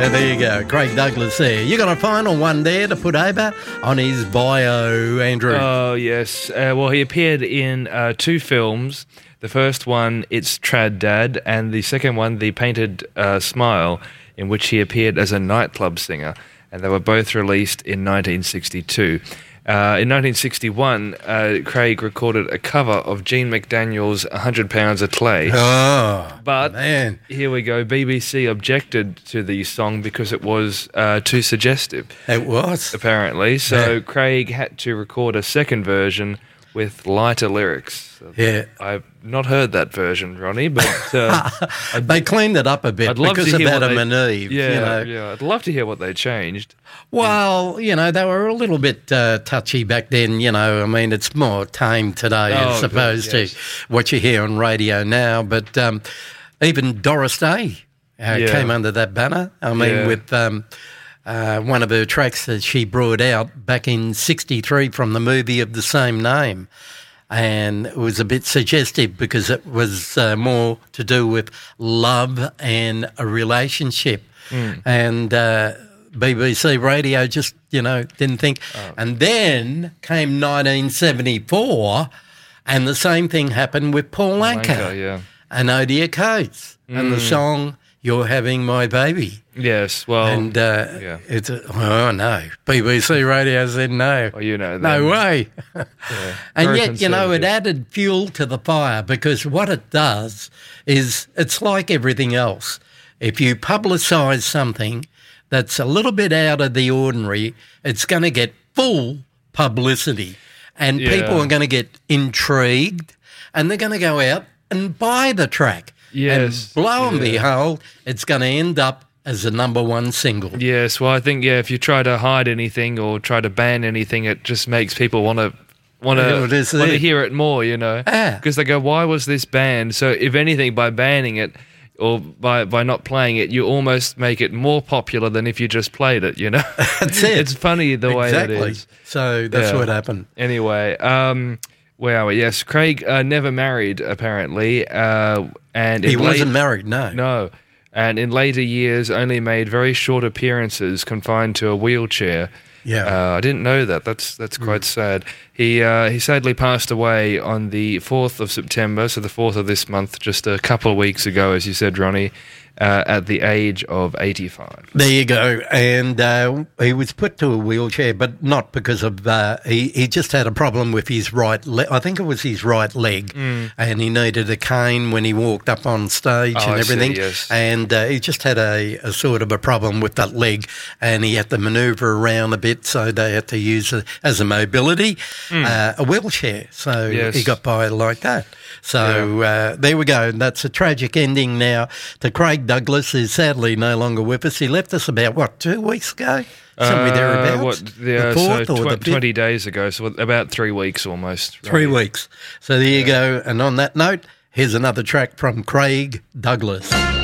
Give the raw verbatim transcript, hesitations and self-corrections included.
And there you go, Craig Douglas there. You got a final one there to put over on his bio, Andrew? Oh, yes. Uh, well, he appeared in uh, two films. The first one, It's Trad Dad, and the second one, The Painted uh, Smile, in which he appeared as a nightclub singer. And they were both released in nineteen sixty-two. Uh, in nineteen sixty-one, uh, Craig recorded a cover of Gene McDaniel's one hundred pounds of Clay. Oh, but man. Here we go. B B C objected to the song because it was uh, too suggestive. It was. Apparently. So Yeah. Craig had to record a second version with lighter lyrics. Yeah. I've not heard that version, Ronnie, but uh, they cleaned it up a bit I'd love because to of hear Adam what and they, Eve. Yeah, you know. yeah. I'd love to hear what they changed. Well, you know, they were a little bit uh, touchy back then, you know. I mean, it's more tame today Oh, as opposed good, yes. to what you hear on radio now. But um, even Doris Day uh, Yeah. came under that banner. I mean, Yeah. with um, uh, one of her tracks that she brought out back in sixty-three from the movie of the same name. And it was a bit suggestive because it was uh, more to do with love and a relationship. Mm. And uh, B B C Radio just, you know, didn't think. Oh. And then came nineteen seventy-four, and the same thing happened with Paul Anka Anka, yeah. and Odia Coates and the Mm. song You're Having My Baby. Yes, well, and uh, yeah. it's, a, oh, no. B B C Radio said no. Oh, you know that. No way. Yeah. And Very yet, you know, it conservative. added fuel to the fire because what it does is it's like everything else. If you publicise something that's a little bit out of the ordinary, it's going to get full publicity. And Yeah. people are going to get intrigued and they're going to go out and buy the track. Yes, And lo and yeah. behold, it's going to end up as a number one single. Yes, well, I think, yeah, if you try to hide anything or try to ban anything, it just makes people want to want Yeah, it is to want to it. hear it more, you know? Yeah. Because they go, why was this banned? So if anything, by banning it or by, by not playing it, you almost make it more popular than if you just played it, you know? That's it. It's funny the way it Exactly. is. So that's Yeah. what happened. Anyway, um, where are we? Yes, Craig uh, never married, apparently. Uh, and He in late- wasn't married, no. No. And in later years, only made very short appearances, confined to a wheelchair. Yeah. Uh, I didn't know that. That's that's quite sad. He uh, he sadly passed away on the fourth of September, so the fourth of this month, just a couple of weeks ago, as you said, Ronnie, uh, at the age of eighty-five. There you go. And uh, he was put to a wheelchair, but not because of, uh, he, he just had a problem with his right leg. I think it was his right leg. Mm. And he needed a cane when he walked up on stage Oh, and I see, everything. yes. And uh, he just had a, a sort of a problem with that leg. And he had to manoeuvre around a bit, so they had to use it as a mobility, uh, a wheelchair. So Yes. he got by like that. So uh, there we go. That's a tragic ending now to Craig Douglas, who's sadly no longer with us. He left us about, what, two weeks ago? Somewhere Uh, thereabouts? what, yeah, the fourth so or tw- the fifth? twenty days ago, so about three weeks almost. Three Ronnie. weeks. So there you go. And on that note, here's another track from Craig Douglas.